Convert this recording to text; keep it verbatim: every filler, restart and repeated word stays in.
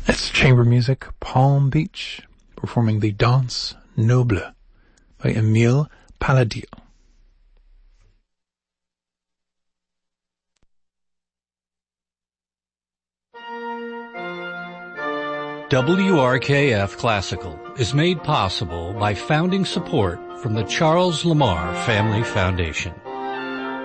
It's chamber music, Palm Beach, performing the Danse Noble by Emile Palladio. W R K F Classical is made possible by founding support from the Charles Lamar Family Foundation.